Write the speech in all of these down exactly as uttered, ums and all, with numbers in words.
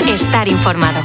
estar informado.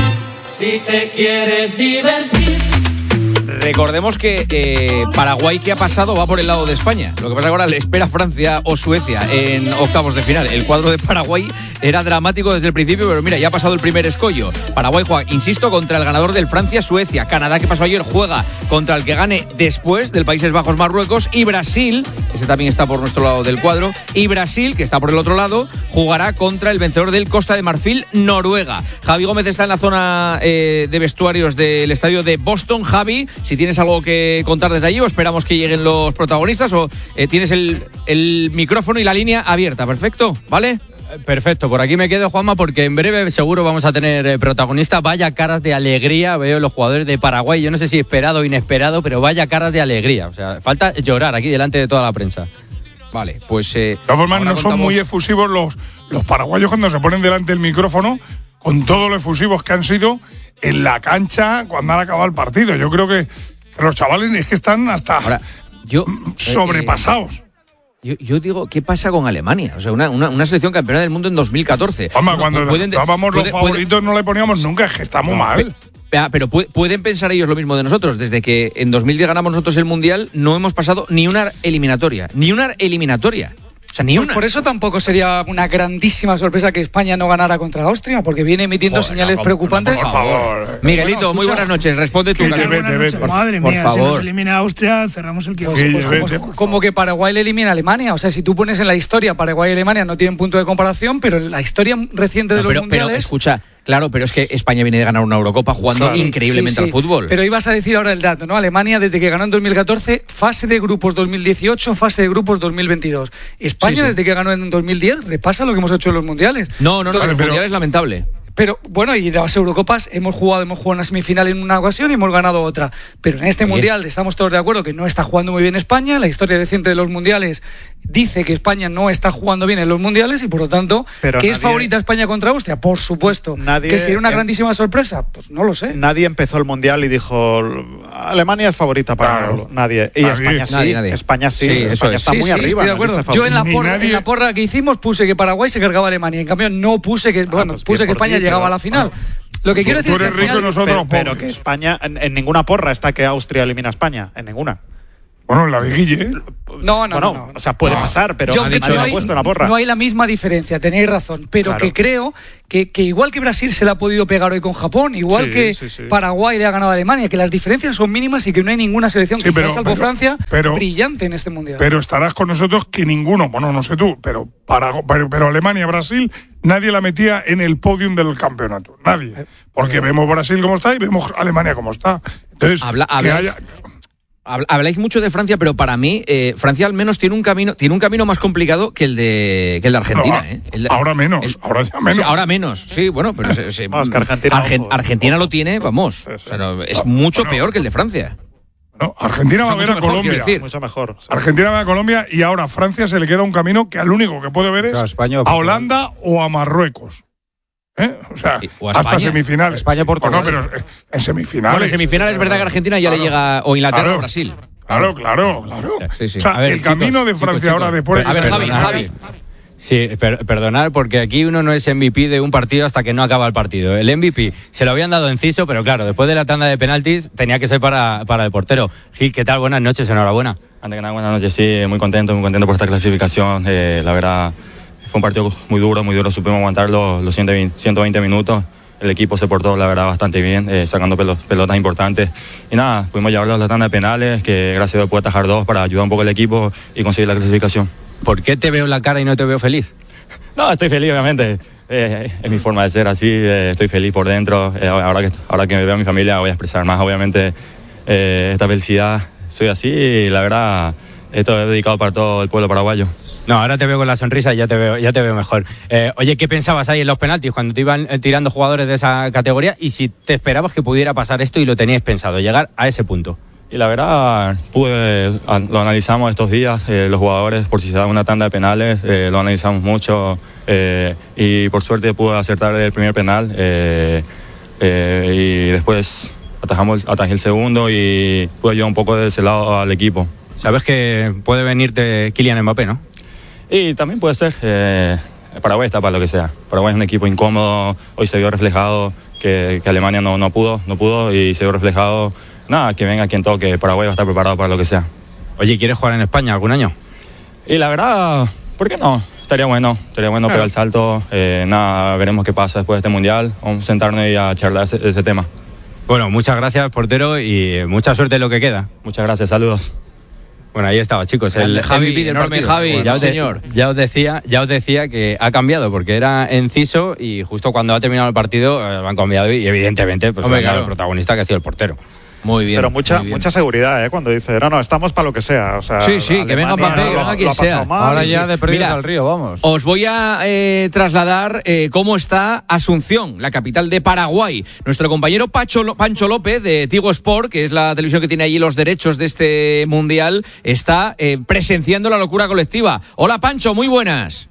Si te quieres divertir. Recordemos que eh, Paraguay, ¿qué ha pasado? Va por el lado de España. Lo que pasa es que ahora le espera Francia o Suecia en octavos de final. El cuadro de Paraguay era dramático desde el principio, pero mira, ya ha pasado el primer escollo. Paraguay juega, insisto, contra el ganador del Francia-Suecia. Canadá, que pasó ayer, juega contra el que gane después del Países Bajos-Marruecos. Y Brasil, ese también está por nuestro lado del cuadro, y Brasil, que está por el otro lado, jugará contra el vencedor del Costa de Marfil-Noruega. Javi Gómez está en la zona eh, de vestuarios del estadio de Boston. Javi, si tienes algo que contar desde allí, o esperamos que lleguen los protagonistas, o eh, tienes el, el micrófono y la línea abierta. Perfecto, ¿vale? Perfecto, por aquí me quedo, Juanma, porque en breve seguro vamos a tener eh, protagonistas. Vaya caras de alegría veo los jugadores de Paraguay. Yo no sé si esperado o inesperado, pero vaya caras de alegría. O sea, falta llorar aquí delante de toda la prensa. Vale, pues... Eh, de todas formas, no contamos... son muy efusivos los, los paraguayos cuando se ponen delante del micrófono, con todo lo efusivos que han sido en la cancha cuando han acabado el partido. Yo creo que los chavales es que están hasta Ahora, yo, sobrepasados. Eh, Yo, yo digo, ¿qué pasa con Alemania? O sea, una, una, una selección campeona del mundo en dos mil catorce. Hombre, cuando pueden, estábamos puede, los favoritos puede, no le poníamos nunca, es que está muy no, mal. Pero, pero pueden pensar ellos lo mismo de nosotros. Desde que en dos mil diez ganamos nosotros el Mundial, no hemos pasado ni una eliminatoria. Ni una eliminatoria. O sea, ni pues una. Por eso tampoco sería una grandísima sorpresa que España no ganara contra Austria, porque viene emitiendo Joder, señales no, preocupantes. Por favor. Miguelito, bueno, muy buenas noches. Responde tú. Vete, vete, vete. Por, Madre por mía, favor. si nos elimina Austria, cerramos el kiosco. Pues, pues, pues, como, como que Paraguay le elimina a Alemania. O sea, si tú pones en la historia, Paraguay y Alemania no tienen punto de comparación, pero en la historia reciente de no, pero, los mundiales… Pero escucha… Claro, pero es que España viene de ganar una Eurocopa jugando claro, increíblemente sí, sí. al fútbol. Pero ibas a decir ahora el dato, ¿no? Alemania, desde que ganó en dos mil catorce, fase de grupos dos mil dieciocho, fase de grupos dos mil veintidós. España, sí, sí. desde que ganó en dos mil diez, repasa lo que hemos hecho en los mundiales. No, no, no, Entonces, el pero, mundial es lamentable. Pero bueno, y las Eurocopas hemos jugado, hemos jugado una semifinal en una ocasión y hemos ganado otra. Pero en este Oye. mundial estamos todos de acuerdo que no está jugando muy bien España. La historia reciente de los mundiales dice que España no está jugando bien en los mundiales y por lo tanto, pero ¿que nadie, es favorita España contra Austria? Por supuesto. Nadie, ¿Que sería una eh, grandísima sorpresa? Pues no lo sé. Nadie empezó el mundial y dijo Alemania es favorita para claro. ganarlo. Nadie. Y nadie. España sí. Nadie, nadie. España sí. sí España eso está sí, muy sí, arriba. Estoy de acuerdo. Yo en la, porra, nadie... en la porra que hicimos puse que Paraguay se cargaba a Alemania. En cambio no puse que, ah, bueno, pues puse que España ti, llegaba pero, a la final. Ah. Lo que tú, quiero decir tú eres es que rico final, nosotros pero, pero pobres. que España en, en ninguna porra está que Austria elimina a España, en ninguna. Bueno, en la de Guille. No, no, bueno, no, no. O sea, puede no. pasar, pero Yo, nadie no, lo ha hay, puesto en la porra. no hay la misma diferencia, tenéis razón. Pero claro. que creo que, que igual que Brasil se la ha podido pegar hoy con Japón, igual sí, que sí, sí. Paraguay le ha ganado a Alemania, que las diferencias son mínimas y que no hay ninguna selección, Sí, quizás pero, salvo pero, Francia, pero, brillante en este mundial. Pero estarás con nosotros que ninguno, bueno, no sé tú, pero, para, pero, pero Alemania, Brasil, nadie la metía en el podium del campeonato. Nadie. Porque pero, vemos Brasil como está y vemos Alemania como está. Entonces, habla, que hablas, haya... Habláis mucho de Francia, pero para mí eh, Francia al menos tiene un camino tiene un camino más complicado que el de que el de Argentina. No, eh. el de, ahora menos, el, ahora ya menos. Sí, ahora menos, sí, bueno, pero se, se, vamos, que Argentina, Argen, ojo, Argentina ojo. lo tiene, vamos, Sí, sí. o sea, no, es mucho bueno, peor que el de Francia. No, Argentina va a ver a Colombia. Decir. Mucho mejor. Sí. Argentina va a Colombia y ahora Francia se le queda un camino que al único que puede ver es a, España, a Holanda o a Marruecos. ¿Eh? O sea, o a hasta España. semifinales. España, Portugal. Bueno, pero en semifinales. Bueno, en semifinales es verdad que Argentina ya claro, le llega o Inglaterra claro, o Brasil. Claro, claro, claro. Sí, sí. O sea, A ver, el chicos, camino de chicos, Francia chicos. ahora después. A ver, Javi, Javi. Sí, per, perdonar, porque aquí uno no es M V P de un partido hasta que no acaba el partido. El M V P se lo habían dado enciso, pero claro, después de la tanda de penaltis tenía que ser para, para el portero. Gil, ¿qué tal? Buenas noches, enhorabuena. Antes que nada, buenas noches, sí, muy contento, muy contento por esta clasificación. Eh, la verdad, fue un partido muy duro, muy duro, supimos aguantar los, los ciento veinte minutos. El equipo se portó, la verdad, bastante bien, eh, sacando pelos, pelotas importantes. Y nada, pudimos llevarlo a la tanda de penales, que gracias a Dios pude atajar dos para ayudar un poco al equipo y conseguir la clasificación. ¿Por qué te veo la cara y no te veo feliz? No, estoy feliz, obviamente. Eh, es mi forma de ser así, eh, estoy feliz por dentro. Eh, ahora, que, ahora que me veo a mi familia voy a expresar más, obviamente, eh, esta felicidad. Soy así y la verdad, esto es dedicado para todo el pueblo paraguayo. No, ahora te veo con la sonrisa y ya te veo, ya te veo mejor. Eh, oye, ¿qué pensabas ahí en los penaltis cuando te iban tirando jugadores de esa categoría? Y si te esperabas que pudiera pasar esto y lo tenías pensado, llegar a ese punto. Y la verdad, pude, lo analizamos estos días, eh, los jugadores, por si se da una tanda de penales, eh, lo analizamos mucho eh, y por suerte pude acertar el primer penal eh, eh, y después atajamos, atajé el segundo y pude ayudar un poco de ese lado al equipo. Sabes que puede venirte Kylian Mbappé, ¿no? Y también puede ser, eh, Paraguay está para lo que sea. Paraguay es un equipo incómodo, hoy se vio reflejado que, que Alemania no, no pudo, no pudo y se vio reflejado, nada, que venga quien toque, Paraguay va a estar preparado para lo que sea. Oye, ¿quieres jugar en España algún año? Y la verdad, ¿por qué no? Estaría bueno, estaría bueno pegar el salto, eh, nada, veremos qué pasa después de este Mundial, vamos a sentarnos y a charlar ese, ese tema. Bueno, muchas gracias, portero, y mucha suerte en lo que queda. Muchas gracias, saludos. Bueno, ahí estaba, chicos. El Javi, M V P del enorme partido. Javi, ya, sí, os de- señor. ya os decía, ya os decía que ha cambiado, porque era Enciso y justo cuando ha terminado el partido eh, lo han cambiado y evidentemente pues, Hombre, ha ganado claro. el protagonista que ha sido el portero. Muy bien. Pero mucha muy bien. mucha seguridad, ¿eh? Cuando dice, no, no, estamos para lo que sea. O sea, Sí, sí, que venga Alemania Mbappé, que lo- venga lo quien ha pasado sea. mal. Ahora sí, ya sí. de perdidos Mira, al río, vamos. Os voy a eh, trasladar eh, cómo está Asunción, la capital de Paraguay. Nuestro compañero Pacho, Lo- Pancho López de Tigo Sport, que es la televisión que tiene allí los derechos de este mundial, está eh, presenciando la locura colectiva. Hola Pancho, muy buenas.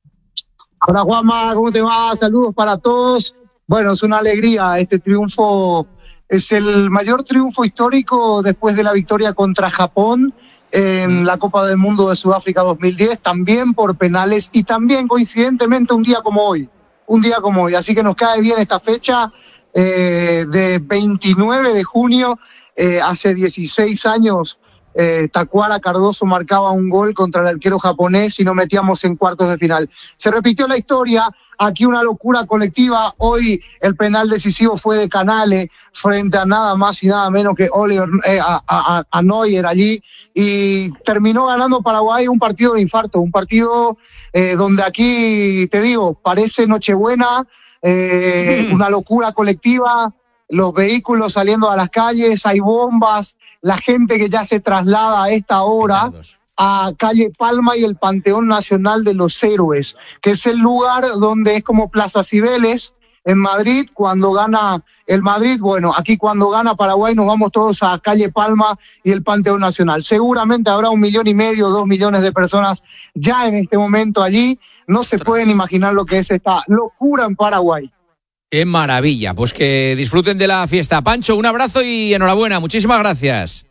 Hola Juanma, ¿cómo te va? Saludos para todos. Bueno, es una alegría este triunfo. Es el mayor triunfo histórico después de la victoria contra Japón en la Copa del Mundo de Sudáfrica dos mil diez, también por penales y también coincidentemente un día como hoy, un día como hoy. Así que nos cae bien esta fecha eh, de veintinueve de junio, eh, hace dieciséis años. Eh, Tacuara Cardoso marcaba un gol contra el arquero japonés y nos metíamos en cuartos de final. Se repitió la historia, aquí una locura colectiva. Hoy el penal decisivo fue de Canales frente a nada más y nada menos que Oliver, eh, a, a, a Neuer allí, y terminó ganando Paraguay un partido de infarto, un partido eh, donde aquí, te digo, parece Nochebuena, eh, mm. una locura colectiva, los vehículos saliendo a las calles, hay bombas, la gente que ya se traslada a esta hora a Calle Palma y el Panteón Nacional de los Héroes, que es el lugar donde es como Plaza Cibeles en Madrid, cuando gana el Madrid. Bueno, aquí cuando gana Paraguay nos vamos todos a Calle Palma y el Panteón Nacional. Seguramente habrá un millón y medio, dos millones de personas ya en este momento allí. No se pueden imaginar lo que es esta locura en Paraguay. Qué maravilla, pues que disfruten de la fiesta. Pancho, un abrazo y enhorabuena, muchísimas gracias.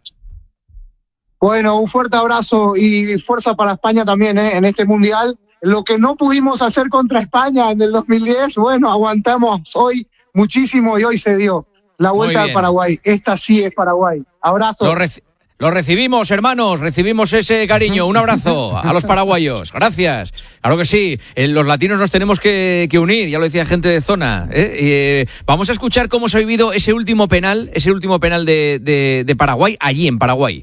Bueno, un fuerte abrazo y fuerza para España también, ¿eh? En este Mundial. Lo que no pudimos hacer contra España en el dos mil diez, bueno, aguantamos hoy muchísimo y hoy se dio la vuelta de Paraguay. Esta sí es Paraguay. Abrazo. Lo, reci- lo recibimos, hermanos, recibimos ese cariño. Un abrazo a los paraguayos. Gracias. Claro que sí, eh, los latinos nos tenemos que, que unir, ya lo decía gente de zona. ¿eh? Eh, vamos a escuchar cómo se ha vivido ese último penal, ese último penal de, de, de Paraguay, allí en Paraguay.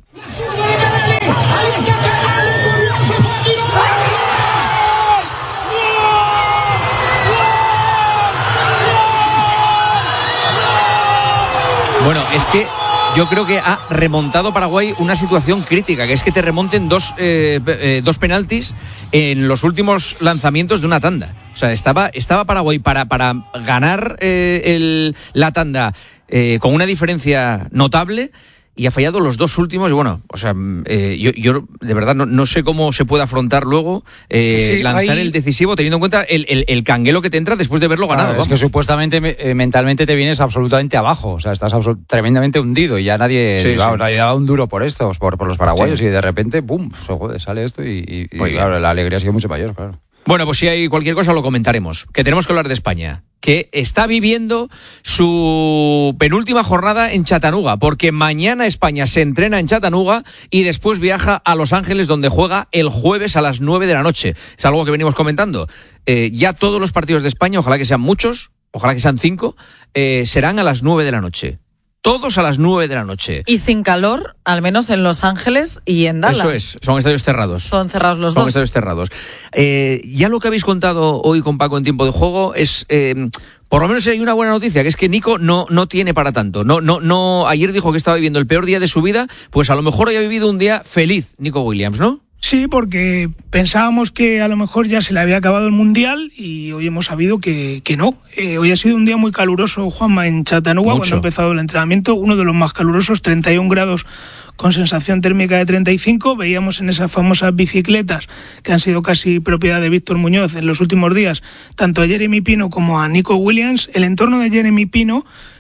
Bueno, es que yo creo que ha remontado Paraguay una situación crítica, que es que te remonten dos, eh, eh, dos penaltis en los últimos lanzamientos de una tanda. O sea, estaba, estaba Paraguay para, para ganar eh, el, la tanda eh, con una diferencia notable y ha fallado los dos últimos. Y bueno, o sea, eh, yo, yo de verdad no, no sé cómo se puede afrontar luego eh, sí, lanzar hay... el decisivo teniendo en cuenta el, el, el canguelo que te entra después de verlo ganado. Ah, es que supuestamente eh, mentalmente te vienes absolutamente abajo, o sea, estás absolut- tremendamente hundido y ya nadie, sí, va, sí. nadie daba un duro por esto, por, por los paraguayos, sí. Y de repente, ¡pum!, joder, sale esto y, y, y claro, la alegría ha sido mucho mayor, claro. Bueno, pues si hay cualquier cosa lo comentaremos, que tenemos que hablar de España, que está viviendo su penúltima jornada en Chattanooga, porque mañana España se entrena en Chattanooga y después viaja a Los Ángeles, donde juega el jueves a las nueve de la noche. Es algo que venimos comentando. Eh, ya todos los partidos de España, ojalá que sean muchos, ojalá que sean cinco, eh, serán a las nueve de la noche. Todos a las nueve de la noche. Y sin calor, al menos en Los Ángeles y en Dallas. Eso es, son estadios cerrados. Son cerrados los son dos. Son estadios cerrados. Eh, ya lo que habéis contado hoy con Paco en tiempo de juego es, eh, por lo menos hay una buena noticia, que es que Nico no, no tiene para tanto. No, no, no. Ayer dijo que estaba viviendo el peor día de su vida, pues a lo mejor hoy ha vivido un día feliz, Nico Williams, ¿no? Sí, porque pensábamos que a lo mejor ya se le había acabado el Mundial y hoy hemos sabido que, que no. Eh, hoy ha sido un día muy caluroso, Juanma, en Chattanooga, Mucho. Cuando ha empezado el entrenamiento, uno de los más calurosos, treinta y un grados con sensación térmica de treinta y cinco. Veíamos en esas famosas bicicletas que han sido casi propiedad de Víctor Muñoz en los últimos días, tanto a Jeremy Pino como a Nico Williams. El entorno de Jeremy Pino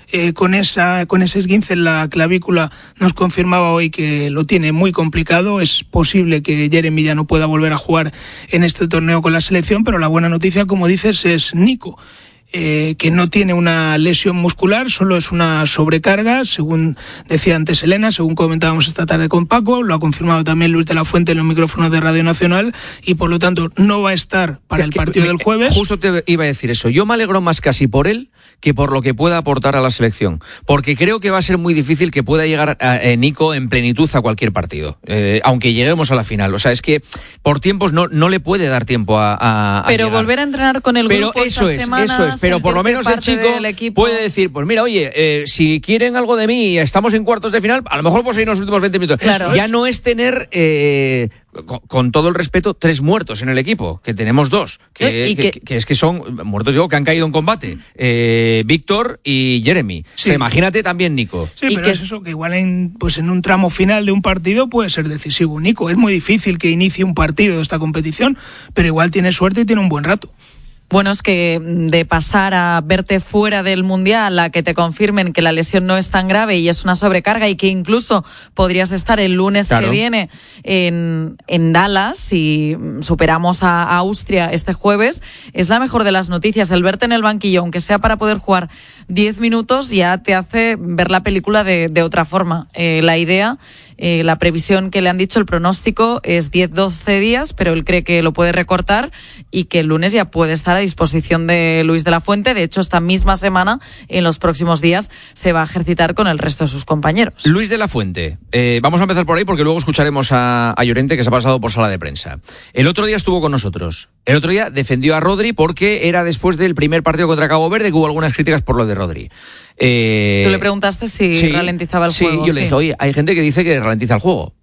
eh, con esa con ese esguince en la clavícula, nos confirmaba hoy que lo tiene muy complicado. Es posible que Jeremy ya no pueda volver a jugar en este torneo con la selección, pero la buena noticia, como dices, es Nico. Eh, que no tiene una lesión muscular, solo es una sobrecarga, según decía antes Elena, según comentábamos esta tarde con Paco, lo ha confirmado también Luis de la Fuente en los micrófonos de Radio Nacional, y por lo tanto no va a estar para el partido del jueves. Justo te iba a decir eso, yo me alegro más casi por él que por lo que pueda aportar a la selección, porque creo que va a ser muy difícil que pueda llegar a, a Nico en plenitud a cualquier partido, eh, aunque lleguemos a la final. O sea, es que por tiempos no, no le puede dar tiempo a, a, a Pero llegar. volver a entrenar con el pero grupo eso estas es, semanas, eso es, pero por lo menos el chico puede decir, pues mira, oye, eh, si quieren algo de mí y estamos en cuartos de final, a lo mejor pues ahí en los últimos veinte minutos. Claro. Ya no es tener... Eh, Con, con todo el respeto, tres muertos en el equipo, que tenemos dos, que, ¿Y que, que, que es que son muertos, digo, que han caído en combate, eh, Víctor y Jeremy. Sí. O sea, imagínate también Nico. Sí, pero es eso, que igual en, pues en un tramo final de un partido puede ser decisivo Nico. Es muy difícil que inicie un partido de esta competición, pero igual tiene suerte y tiene un buen rato. Bueno, es que de pasar a verte fuera del Mundial a que te confirmen que la lesión no es tan grave y es una sobrecarga y que incluso podrías estar el lunes claro. que viene en, en Dallas si superamos a, a Austria este jueves, es la mejor de las noticias. El verte en el banquillo, aunque sea para poder jugar diez minutos, ya te hace ver la película de, de otra forma. Eh, la idea... Eh, la previsión que le han dicho, el pronóstico es diez doce días, pero él cree que lo puede recortar y que el lunes ya puede estar a disposición de Luis de la Fuente. De hecho, esta misma semana, en los próximos días, se va a ejercitar con el resto de sus compañeros. Luis de la Fuente, eh, vamos a empezar por ahí porque luego escucharemos a, a Llorente, que se ha pasado por sala de prensa. El otro día estuvo con nosotros. El otro día defendió a Rodri porque era después del primer partido contra Cabo Verde, que hubo algunas críticas por lo de Rodri. Eh, Tú le preguntaste si sí, ralentizaba el sí, juego. Yo sí, yo le dije, oye, hay gente que dice que ralentiza el juego.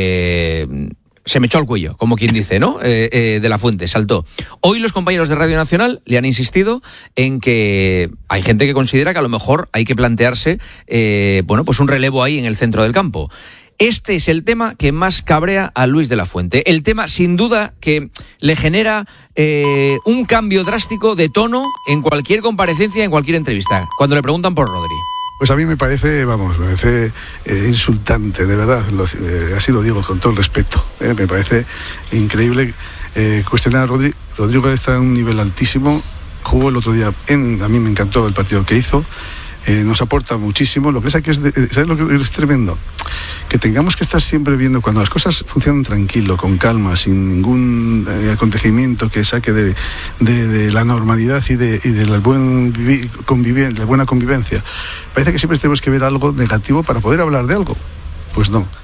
Eh, se me echó al cuello, como quien dice, ¿no? Eh, eh, de la Fuente, saltó. Hoy los compañeros de Radio Nacional le han insistido en que hay gente que considera que a lo mejor hay que plantearse, eh, bueno, pues un relevo ahí en el centro del campo. Este es el tema que más cabrea a Luis de la Fuente. El tema, sin duda, que le genera eh, un cambio drástico de tono en cualquier comparecencia, en cualquier entrevista, cuando le preguntan por Rodri. Pues a mí me parece, vamos, me parece eh, insultante, de verdad, lo, eh, así lo digo con todo el respeto. Eh, me parece increíble eh, cuestionar a Rodri. Rodrigo está en un nivel altísimo, jugó el otro día, en, a mí me encantó el partido que hizo. Eh, nos aporta muchísimo. Lo que es que es, de, ¿sabes lo que es tremendo? Que tengamos que estar siempre viendo cuando las cosas funcionan tranquilo, con calma, sin ningún eh, acontecimiento que saque de, de, de la normalidad y de, y de la, buen conviven, la buena convivencia. Parece que siempre tenemos que ver algo negativo para poder hablar de algo. Pues no.